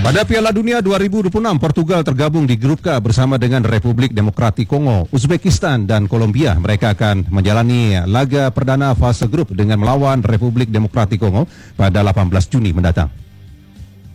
Pada Piala Dunia 2026, Portugal tergabung di grup K bersama dengan Republik Demokratik Kongo, Uzbekistan, dan Kolombia. Mereka akan menjalani laga perdana fase grup dengan melawan Republik Demokratik Kongo pada 18 Juni mendatang.